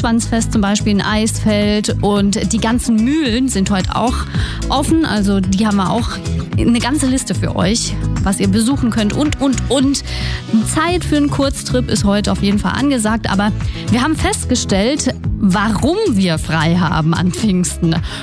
Fuchsschwanzfest zum Beispiel in Eisfeld und die ganzen Mühlen sind heute auch offen. Also die haben wir auch eine ganze Liste für euch, was ihr besuchen könnt und. Zeit für einen Kurztrip ist heute auf jeden Fall angesagt, aber wir haben festgestellt, warum wir frei haben an Pfingsten.